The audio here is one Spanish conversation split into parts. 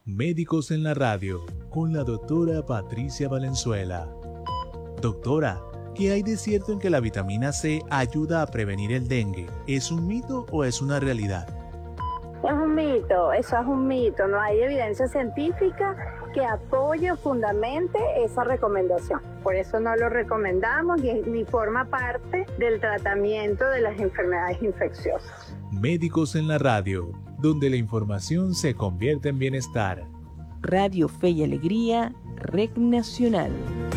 Médicos en la Radio, con la doctora Patricia Valenzuela. Doctora, ¿qué hay de cierto en que la vitamina C ayuda a prevenir el dengue? ¿Es un mito o es una realidad? Es un mito, eso es un mito. No hay evidencia científica que apoye o fundamente esa recomendación. Por eso no lo recomendamos ni forma parte del tratamiento de las enfermedades infecciosas. Médicos en la Radio, donde la información se convierte en bienestar. Radio Fe y Alegría, Red Nacional.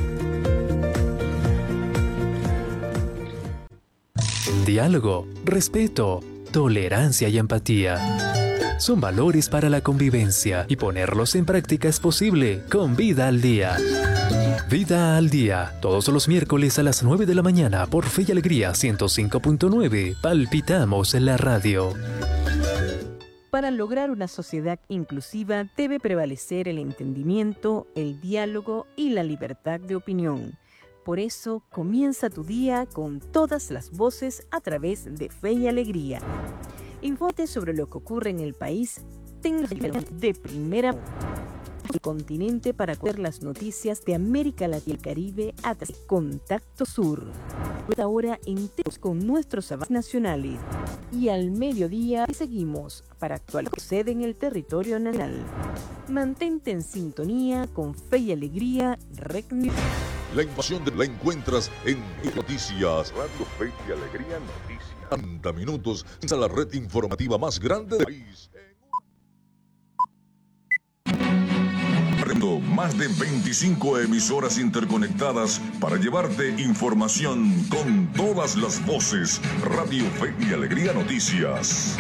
Diálogo, respeto, tolerancia y empatía. Son valores para la convivencia y ponerlos en práctica es posible con Vida al Día. Vida al Día, todos los miércoles a las 9 de la mañana por Fe y Alegría 105.9. Palpitamos en la radio. Para lograr una sociedad inclusiva debe prevalecer el entendimiento, el diálogo y la libertad de opinión. Por eso, comienza tu día con todas las voces a través de Fe y Alegría. Infórmate sobre lo que ocurre en el país, tenga de primera el continente para conocer las noticias de América Latina y el Caribe a través de Contacto Sur. Ahora enteros con nuestros avances nacionales. Y al mediodía seguimos para actualizar lo que sucede en el territorio nacional. Mantente en sintonía con Fe y Alegría, Red. La invasión la encuentras en Noticias. Radio Fe y Alegría Noticias. 30 minutos a la red informativa más grande del país. Más de 25 emisoras interconectadas para llevarte información con todas las voces. Radio Fe y Alegría Noticias.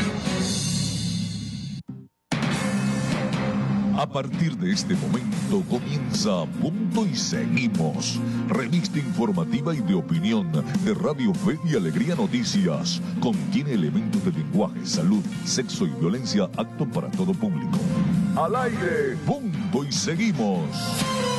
A partir de este momento comienza Punto y Seguimos, revista informativa y de opinión de Radio Fe y Alegría Noticias. Contiene elementos de lenguaje, salud, sexo y violencia apto para todo público. Al aire, Punto y Seguimos.